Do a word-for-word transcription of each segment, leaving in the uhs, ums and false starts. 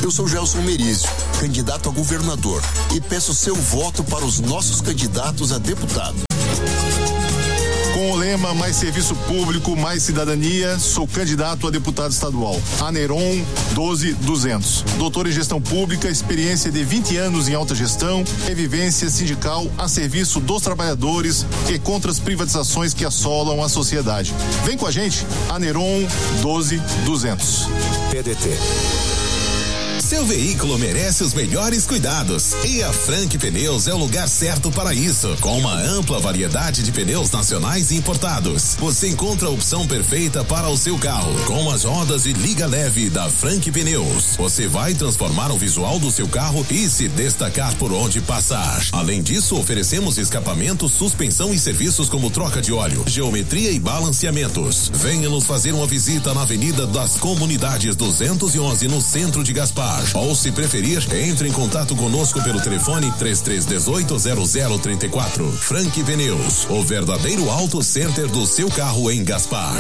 Eu sou Gelson Merizio, candidato a governador, e peço seu voto para os nossos candidatos a deputado. Com o lema Mais Serviço Público, Mais Cidadania, sou candidato a deputado estadual. Aneron doze duzentos. Doutor em Gestão Pública, experiência de vinte anos em alta gestão, revivência sindical a serviço dos trabalhadores e contra as privatizações que assolam a sociedade. Vem com a gente, Aneron doze duzentos. P D T. Seu veículo merece os melhores cuidados e a Frank Pneus é o lugar certo para isso. Com uma ampla variedade de pneus nacionais e importados, você encontra a opção perfeita para o seu carro. Com as rodas de liga leve da Frank Pneus, você vai transformar o visual do seu carro e se destacar por onde passar. Além disso, oferecemos escapamento, suspensão e serviços como troca de óleo, geometria e balanceamentos. Venha nos fazer uma visita na Avenida das Comunidades duzentos e onze, no centro de Gaspar. Ou, se preferir, entre em contato conosco pelo telefone três três um oito zero zero três quatro. Frank Pneus, o verdadeiro auto center do seu carro em Gaspar.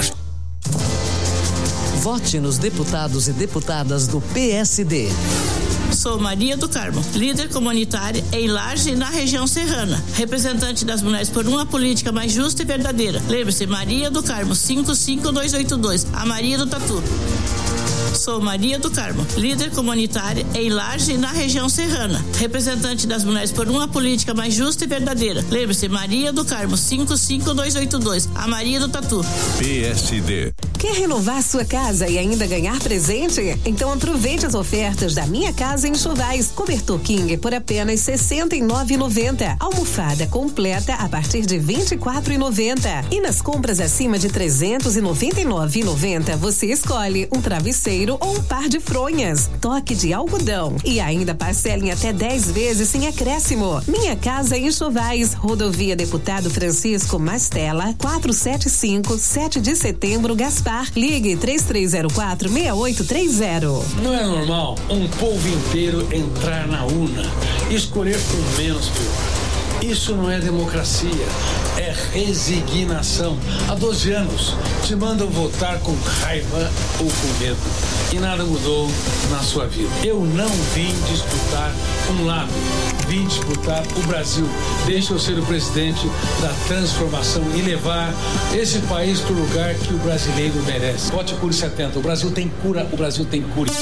Vote nos deputados e deputadas do P S D. Sou Maria do Carmo, líder comunitária em Laje, na região serrana, representante das mulheres por uma política mais justa e verdadeira. Lembre-se, Maria do Carmo, cinco cinco dois oito dois, a Maria do Tatu. Sou Maria do Carmo, líder comunitária em Laje, na região serrana, representante das mulheres por uma política mais justa e verdadeira. Lembre-se, Maria do Carmo, cinco cinco dois oito dois, a Maria do Tatu. P S D. Quer renovar sua casa e ainda ganhar presente? Então aproveite as ofertas da Minha Casa Enxovais. Cobertor King por apenas sessenta e nove reais e noventa centavos. Almofada completa a partir de vinte e quatro reais e noventa centavos. E nas compras acima de trezentos e noventa e nove reais e noventa centavos, você escolhe um travesseiro ou um par de fronhas. Toque de algodão. E ainda parcela em até dez vezes sem acréscimo. Minha Casa Enxovais. Rodovia Deputado Francisco Mastella, quatrocentos e setenta e cinco, sete de setembro, Gaspar. Ligue três três zero quatro, seis oito três zero. Não é normal um povo inteiro entrar na urna e escolher por menos pior. Isso não é democracia, é resignação. Há doze anos te mandam votar com raiva ou com medo e nada mudou na sua vida. Eu não vim disputar um lado, vim disputar o Brasil. Deixa eu ser o presidente da transformação e levar esse país para o lugar que o brasileiro merece. Vote Cure setenta, o Brasil tem cura, o Brasil tem cura.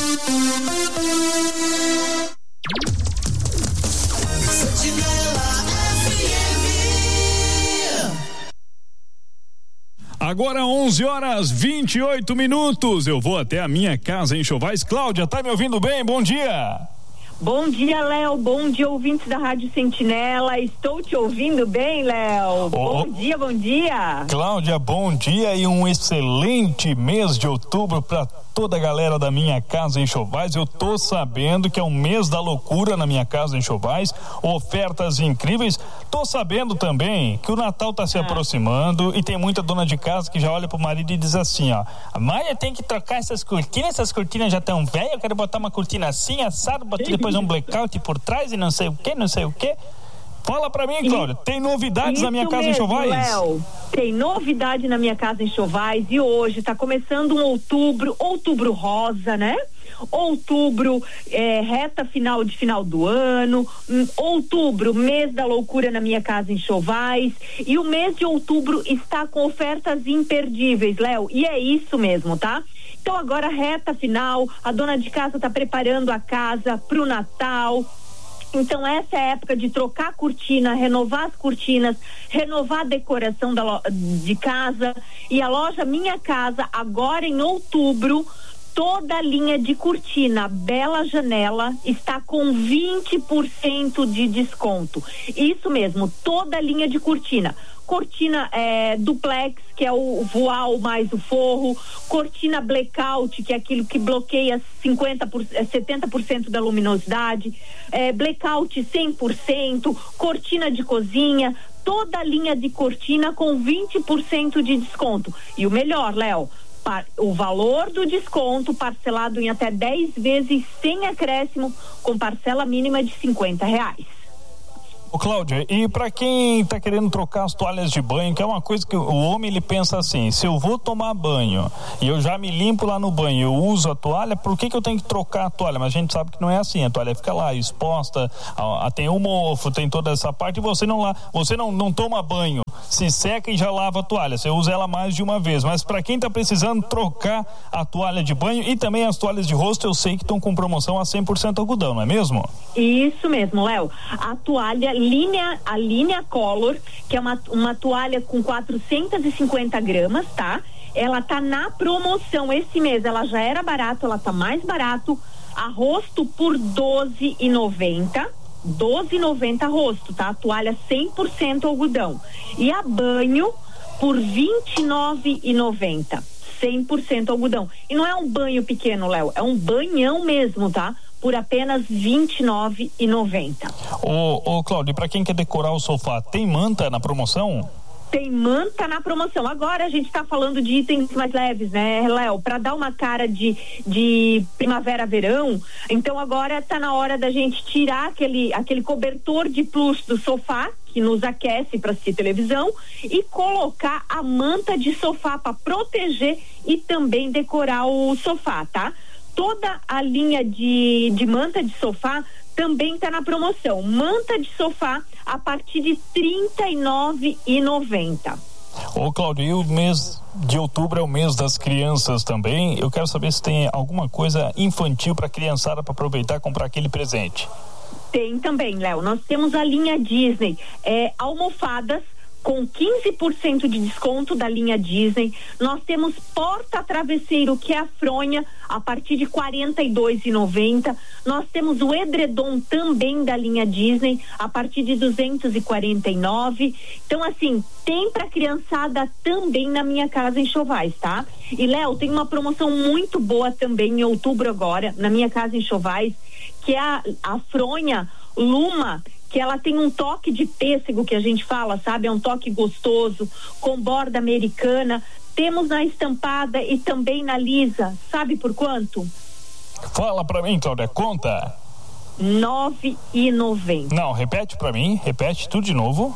Agora onze horas vinte e oito minutos. Eu vou até a Minha Casa Enxovais. Cláudia, tá me ouvindo bem? Bom dia. Bom dia, Léo. Bom dia, ouvintes da Rádio Sentinela. Estou te ouvindo bem, Léo. Oh, bom dia, bom dia. Cláudia, bom dia e um excelente mês de outubro para toda a galera da Minha Casa Enxovais. Eu tô sabendo que é um mês da loucura na Minha Casa Enxovais, ofertas incríveis. Tô sabendo também que o Natal tá se ah. aproximando e tem muita dona de casa que já olha pro marido e diz assim, ó: a Maria tem que trocar essas cortinas, essas cortinas já estão velhas, eu quero botar uma cortina assim, assado, botar depois um blackout por trás e não sei o que, não sei o que. Fala pra mim, Cláudia, tem novidades Isso na Minha Casa mesmo, Enxovais? Léo, tem novidade na Minha Casa Enxovais e hoje tá começando um outubro, outubro rosa, né? Outubro, é, reta final de final do ano, hum, outubro, mês da loucura na Minha Casa Enxovais, e o mês de outubro está com ofertas imperdíveis, Léo, e é isso mesmo, tá? Então agora reta final, a dona de casa tá preparando a casa pro Natal. Então essa é a época de trocar a cortina, renovar as cortinas, renovar a decoração da lo- de casa. E a loja Minha Casa, agora em outubro, toda a linha de cortina Bela Janela está com vinte por cento de desconto. Isso mesmo, toda a linha de cortina. Cortina é, duplex, que é o voal mais o forro, cortina blackout, que é aquilo que bloqueia cinquenta por cento, setenta por cento da luminosidade, é, blackout cem por cento, cortina de cozinha, toda a linha de cortina com vinte por cento de desconto. E o melhor, Léo, o valor do desconto parcelado em até dez vezes sem acréscimo, com parcela mínima de cinquenta reais. Ô Cláudia, e para quem tá querendo trocar as toalhas de banho, que é uma coisa que o homem ele pensa assim, se eu vou tomar banho e eu já me limpo lá no banho, eu uso a toalha, por que que eu tenho que trocar a toalha? Mas a gente sabe que não é assim, a toalha fica lá exposta, a, a, tem o mofo, tem toda essa parte e você não lá, você não, não toma banho, se seca e já lava a toalha, você usa ela mais de uma vez, mas para quem tá precisando trocar a toalha de banho e também as toalhas de rosto, eu sei que estão com promoção a cem por cento algodão, não é mesmo? Isso mesmo, Léo, a toalha Linha, a linha Color, que é uma, uma toalha com quatrocentos e cinquenta gramas, tá? Ela tá na promoção esse mês, ela já era barato, ela tá mais barato, a rosto por doze reais e noventa centavos, doze reais e noventa centavos rosto, tá? A toalha cem por cento algodão. E a banho por vinte e nove reais e noventa centavos, cem por cento algodão. E não é um banho pequeno, Léo, é um banhão mesmo, tá? Por apenas vinte e nove reais e noventa centavos. Ô, ô Cláudio, para quem quer decorar o sofá, tem manta na promoção? Tem manta na promoção. Agora a gente está falando de itens mais leves, né, Léo? Para dar uma cara de, de primavera-verão. Então agora tá na hora da gente tirar aquele, aquele cobertor de plush do sofá, que nos aquece para assistir televisão, e colocar a manta de sofá para proteger e também decorar o sofá, tá? Toda a linha de, de manta de sofá também está na promoção. Manta de sofá a partir de trinta e nove reais e noventa centavos. Ô Cláudio, e o mês de outubro é o mês das crianças também. Eu quero saber se tem alguma coisa infantil para a criançada para aproveitar e comprar aquele presente. Tem também, Léo. Nós temos a linha Disney, é, almofadas com quinze por cento de desconto da linha Disney. Nós temos porta-travesseiro, que é a fronha, a partir de quarenta e dois reais e noventa centavos. Nós temos o edredom também da linha Disney, a partir de duzentos e quarenta e nove reais. Então, assim, tem pra criançada também na Minha Casa Enxovais, tá? E, Léo, tem uma promoção muito boa também em outubro agora, na Minha Casa Enxovais, que é a, a fronha Luma, que ela tem um toque de pêssego, que a gente fala, sabe? É um toque gostoso, com borda americana. Temos na estampada e também na lisa. Sabe por quanto? Fala pra mim, Cláudia, conta. nove reais e noventa centavos. Não, repete pra mim, repete tudo de novo.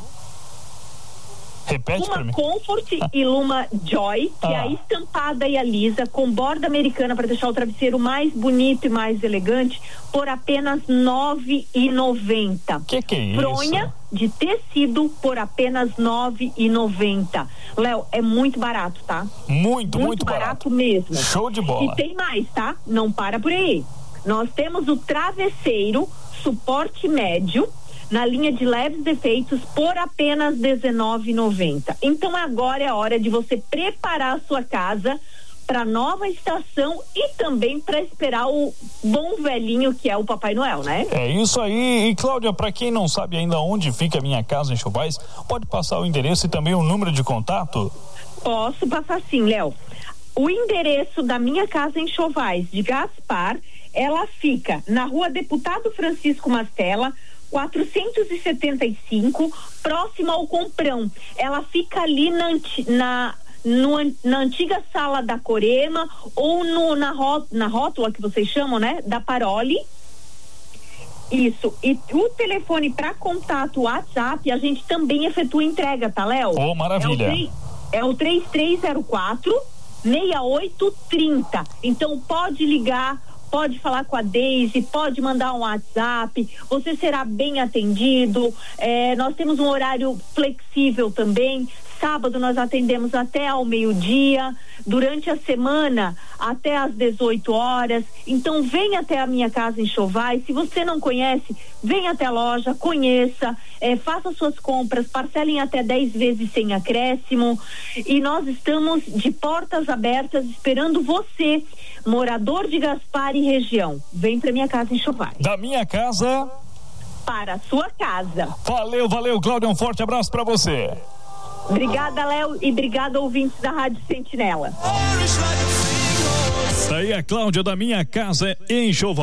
Repete Luma pra mim. Comfort e Luma Joy, que ah. é a estampada e a lisa, com borda americana para deixar o travesseiro mais bonito e mais elegante, por apenas nove reais e noventa centavos. Que que é isso? Fronha de tecido por apenas nove reais e noventa centavos. Léo, é muito barato, tá? Muito, muito, muito barato. barato mesmo. Show de bola. E tem mais, tá? Não para por aí. Nós temos o travesseiro suporte médio na linha de leves defeitos por apenas dezenove reais e noventa centavos. Então agora é a hora de você preparar a sua casa para nova estação e também para esperar o bom velhinho que é o Papai Noel, né? É isso aí. E Cláudia, para quem não sabe ainda onde fica a Minha Casa Enxovais, pode passar o endereço e também o número de contato? Posso passar sim, Léo. O endereço da Minha Casa Enxovais de Gaspar, ela fica na Rua Deputado Francisco Mastella, quatrocentos e setenta e cinco, próximo ao Comprão. Ela fica ali na, na, no, na antiga sala da Corema ou no, na, ró, na rótula que vocês chamam, né? Da Paroli. Isso. E o telefone para contato WhatsApp, a gente também efetua entrega, tá, Léo? Oh, maravilha. É o três três zero quatro, seis oito três zero. Então pode ligar, pode falar com a Deise, pode mandar um WhatsApp, você será bem atendido. É, nós temos um horário flexível também. Sábado nós atendemos até ao meio-dia, durante a semana até às dezoito horas. Então vem até a Minha Casa Enxovais. Se você não conhece, vem até a loja, conheça, é, faça suas compras, parcelem até dez vezes sem acréscimo. E nós estamos de portas abertas esperando você, morador de Gaspar e região. Vem pra Minha Casa Enxovais. Da minha casa para a sua casa. Valeu, valeu, Cláudia, um forte abraço pra você. Obrigada, Léo, e obrigada, ouvintes da Rádio Sentinela. Aí a Cláudia da Minha Casa Enxovais.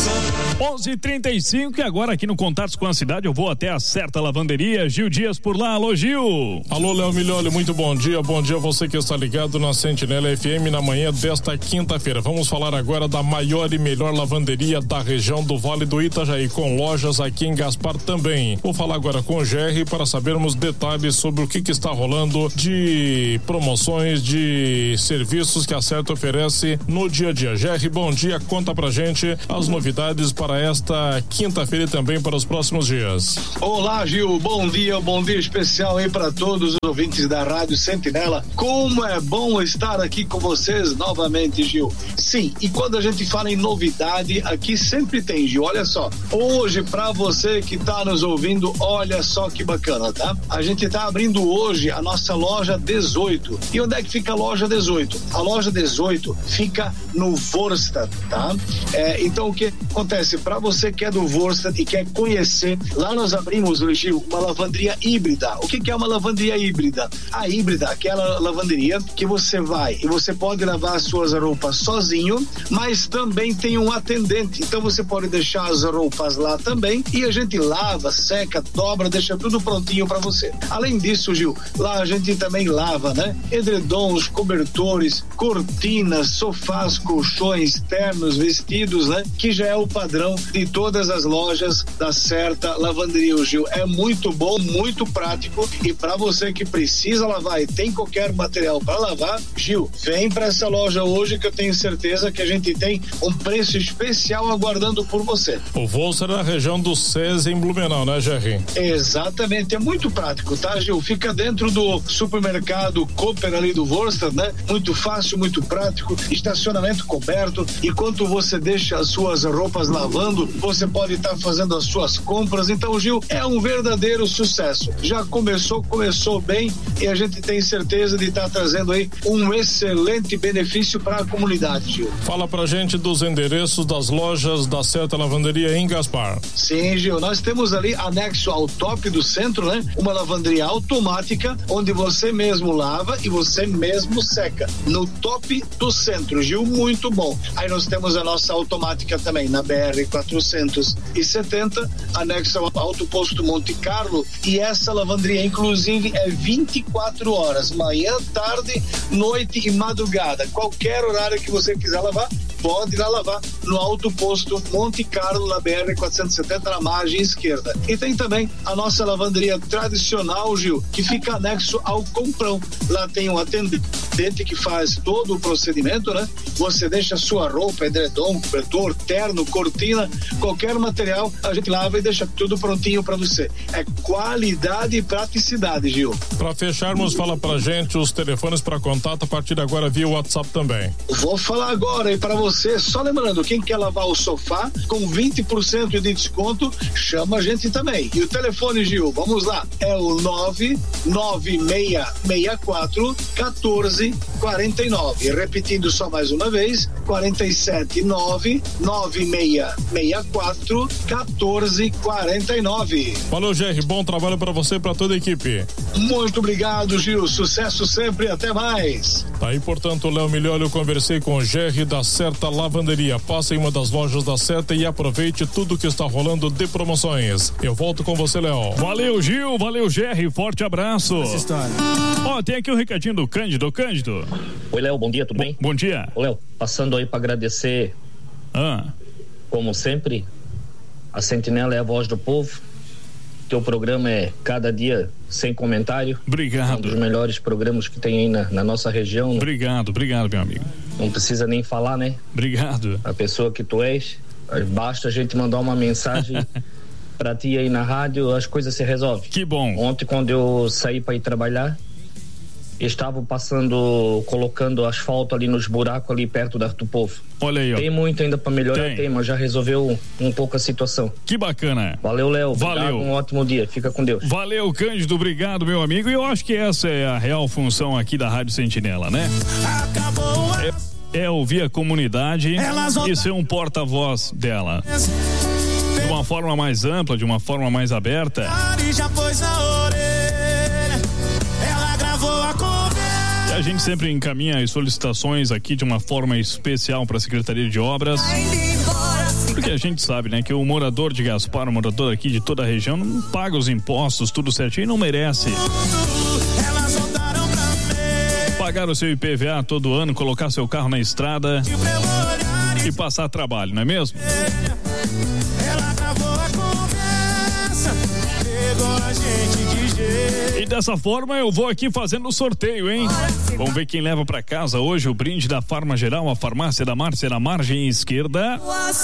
onze e trinta e cinco e agora aqui no Contatos com a Cidade eu vou até a Certa Lavanderia. Gil Dias por lá. Alô, Gil. Alô, Léo Milholi, muito bom dia. Bom dia a você que está ligado na Sentinela F M na manhã desta quinta-feira. Vamos falar agora da maior e melhor lavanderia da região do Vale do Itajaí, com lojas aqui em Gaspar também. Vou falar agora com o Jerry para sabermos detalhes sobre o que, que está rolando de promoções, de serviços que a Certa oferece no dia a dia. Jerry, bom dia. Conta pra gente as novidades para esta quinta-feira e também para os próximos dias. Olá, Gil, bom dia, bom dia especial aí para todos os ouvintes da Rádio Sentinela. Como é bom estar aqui com vocês novamente, Gil. Sim, e quando a gente fala em novidade, aqui sempre tem, Gil. Olha só, hoje para você que tá nos ouvindo, olha só que bacana, tá? A gente tá abrindo hoje a nossa loja dezoito. E onde é que fica a loja dezoito? A loja dezoito fica no Vorstadt, tá? É, então o que acontece? Para você que é do Vorstadt e quer conhecer, lá nós abrimos, Gil, uma lavanderia híbrida. O que, que é uma lavanderia híbrida? A híbrida, aquela lavanderia que você vai e você pode lavar as suas roupas sozinho, mas também tem um atendente. Então você pode deixar as roupas lá também e a gente lava, seca, dobra, deixa tudo prontinho para você. Além disso, Gil, lá a gente também lava, né? Edredons, cobertores, cortinas, sofás, colchões, ternos, vestidos, né? Que já é o padrão de todas as lojas da Certa Lavanderia, Gil. É muito bom, muito prático, e para você que precisa lavar e tem qualquer material para lavar, Gil, vem para essa loja hoje que eu tenho certeza que a gente tem um preço especial aguardando por você. O voo será na região do SES em Blumenau, né, Jerry? Exatamente, é muito prático, tá, Gil? Fica dentro do supermercado Cooper ali do Vorstadt, né? Muito fácil, muito prático, estacionamento coberto. Enquanto você deixa as suas roupas lavando, você pode estar tá fazendo as suas compras. Então, Gil, é um verdadeiro sucesso. Já começou, começou bem, e a gente tem certeza de estar tá trazendo aí um excelente benefício para a comunidade, Gil. Fala pra gente dos endereços das lojas da Certa Lavanderia em Gaspar. Sim, Gil, nós temos ali anexo ao top do centro, né? Uma lavanderia automática onde você mesmo lava e você mesmo seca. No top do centro, Gil, muito bom. Aí nós temos a nossa automática também na B R quatrocentos e setenta, anexo ao Alto Posto Monte Carlo, e essa lavanderia inclusive é vinte e quatro horas, manhã, tarde, noite e madrugada. Qualquer horário que você quiser lavar, pode ir lá lavar no Alto Posto Monte Carlo, na B R quatrocentos e setenta, na margem esquerda. E tem também a nossa lavanderia tradicional, Gil, que fica anexo ao Comprão. Lá tem um atendente que faz todo o procedimento, né? Você deixa sua roupa, edredom, cobertor, terno, cortina, qualquer material, a gente lava e deixa tudo prontinho para você. É qualidade e praticidade, Gil. Para fecharmos, fala pra gente os telefones para contato a partir de agora via WhatsApp também. Vou falar agora aí para você, só lembrando, quem quer lavar o sofá com vinte por cento de desconto, chama a gente também. E o telefone, Gil, vamos lá, é o nove nove seis seis quatro um quatro quatro nove. Repetindo só mais uma vez, quarenta e sete nove nove seis seis quatro um quatro quatro nove. Valeu, Jerry, bom trabalho para você e para toda a equipe. Muito obrigado, Gil, sucesso sempre, até mais. Tá aí, portanto, Léo Milholi, eu conversei com o Jerry da Certa Lavanderia. Passe em uma das lojas da Certa e aproveite tudo que está rolando de promoções. Eu volto com você, Léo. Valeu, Gil, valeu, Jerry, forte abraço. Ó, oh, tem aqui um recadinho do Cândido. Cândido. Oi, Léo, bom dia, tudo bem? Bom dia. Ô, Léo, passando aí para agradecer, ah. como sempre, a Sentinela é a voz do povo. Teu programa é cada dia sem comentário. Obrigado. Um dos melhores programas que tem aí na, na nossa região. Obrigado, obrigado, meu amigo. Não precisa nem falar, né? Obrigado. A pessoa que tu és, basta a gente mandar uma mensagem pra ti aí na rádio, as coisas se resolvem. Que bom. Ontem, quando eu saí para ir trabalhar, estavam passando, colocando asfalto ali nos buracos ali perto da, do povo. Olha aí, ó. Tem muito ainda para melhorar, tem. tem, mas já resolveu um pouco a situação. Que bacana. Valeu, Léo. Valeu. Um ótimo dia. Fica com Deus. Valeu, Cândido. Obrigado, meu amigo. E eu acho que essa é a real função aqui da Rádio Sentinela, né? Acabou a... é, é ouvir a comunidade e ser um porta-voz dela. De uma forma mais ampla, de uma forma mais aberta. A gente sempre encaminha as solicitações aqui de uma forma especial para a Secretaria de Obras. Porque a gente sabe, né, que o morador de Gaspar, o morador aqui de toda a região, não paga os impostos, tudo certinho, e não merece. Pagar o seu I P V A todo ano, colocar seu carro na estrada e passar trabalho, não é mesmo? E dessa forma eu vou aqui fazendo o sorteio, hein? Vamos ver quem leva pra casa hoje o brinde da Farma Geral, a farmácia da Márcia na margem esquerda.